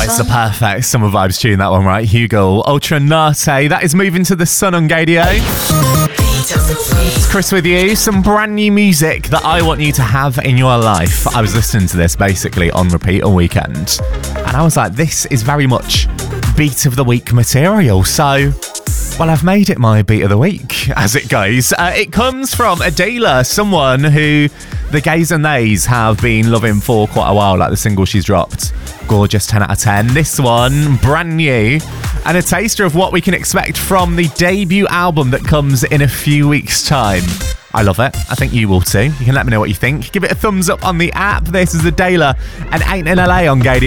It's the perfect summer vibes tune, that one, right? Hugo, Ultra Nate. That is moving to the sun on Gadio. It's Chris with you. Some brand new music that I want you to have in your life. I was listening to this basically on repeat all weekend, and I was like, this is very much beat of the week material. So, well, I've made it my beat of the week, as it goes. It comes from Adela, someone who the gays and theys have been loving for quite a while, like the single she's dropped. Gorgeous, 10 out of 10. This one, brand new, and a taster of what we can expect from the debut album that comes in a few weeks' time. I love it. I think you will too. You can let me know what you think. Give it a thumbs up on the app. This is Adela and Ain't in LA on Gadio.